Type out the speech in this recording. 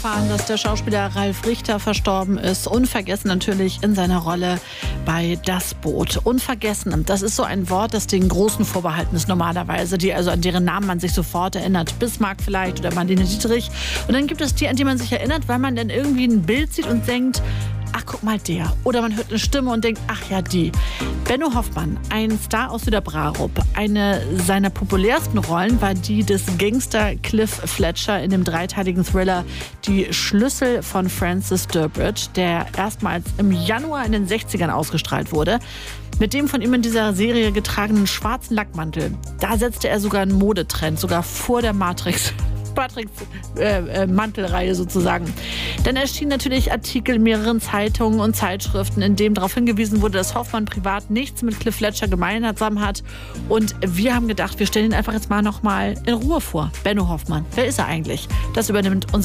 erfahren, dass der Schauspieler Ralf Richter verstorben ist. Unvergessen natürlich in seiner Rolle bei Das Boot. Unvergessen, das ist so ein Wort, das den Großen vorbehalten ist normalerweise, an deren Namen man sich sofort erinnert. Bismarck vielleicht oder Marlene Dietrich. Und dann gibt es die, an die man sich erinnert, weil man dann irgendwie ein Bild sieht und denkt, ach, guck mal der. Oder man hört eine Stimme und denkt, ach ja, die. Benno Hoffmann, ein Star aus Süderbrarup. Eine seiner populärsten Rollen war die des Gangster Cliff Fletcher in dem dreiteiligen Thriller Die Schlüssel von Francis Durbridge, der erstmals im Januar in den 60ern ausgestrahlt wurde. Mit dem von ihm in dieser Serie getragenen schwarzen Lackmantel, da setzte er sogar einen Modetrend, sogar vor der Mantelreihe sozusagen. Dann erschienen natürlich Artikel in mehreren Zeitungen und Zeitschriften, in denen darauf hingewiesen wurde, dass Hoffmann privat nichts mit Cliff Fletcher gemeinsam hat. Und wir haben gedacht, wir stellen ihn einfach jetzt mal nochmal in Ruhe vor. Benno Hoffmann, wer ist er eigentlich? Das übernimmt unser